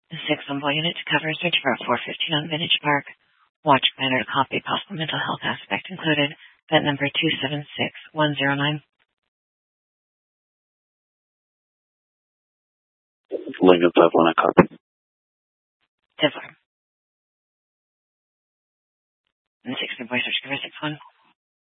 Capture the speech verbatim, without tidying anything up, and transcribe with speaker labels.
Speaker 1: The six Envoy unit to cover search for four fifteen on Vintage Park. Watch planner to copy possible mental health aspect included. Vet number two seven six one zero nine.
Speaker 2: Lincoln five one, I copy.
Speaker 1: Tivler. And six Envoy search cover six one.